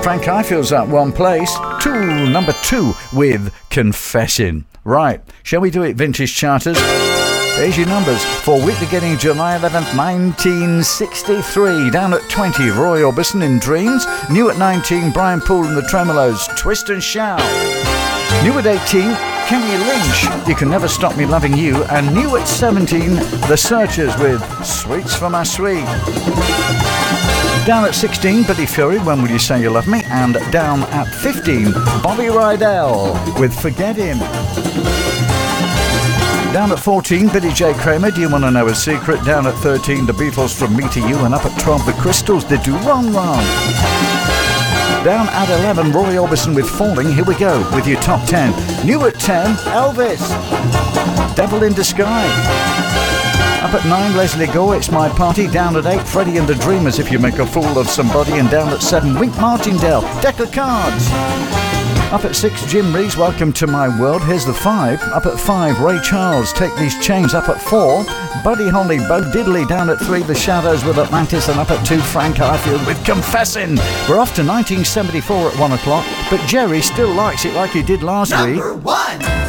Frank Ifield's at one place. Number 2 with Confessing. Right, shall we do it, Vintage Charters? Here's your numbers for week beginning July 11th, 1963. Down at 20, Roy Orbison in Dreams. New at 19, Brian Poole and the Tremolos, Twist and Shout. New at 18, Kenny Lynch, You Can Never Stop Me Loving You. And new at 17, The Searchers with Sweets for My Sweet. Down at 16, Billy Fury, When Will You Say You Love Me? And down at 15, Bobby Rydell with Forget Him. Down at 14, Billy J. Kramer, Do You Want to Know a Secret? Down at 13, The Beatles, From Me to You. And up at 12, The Crystals, They Do Wrong Wrong. Down at 11, Roy Orbison with Falling. Here we go with your top 10. New at 10, Elvis, Devil in Disguise. Up at 9, Leslie Gore, It's My Party. Down at 8, Freddie and the Dreamers, If You Make a Fool of Somebody. And down at 7, Wink Martindale, Deck of Cards. Up at 6, Jim Reeves, Welcome to My World. Here's the 5. Up at 5, Ray Charles, Take These Chains. Up at 4, Buddy Holly, Bo Diddley. Down at 3, The Shadows with Atlantis. And up at 2, Frank Ifield with Confessing. We're off to 1974 at 1 o'clock, but Jerry still likes it like he did last week. Number 1.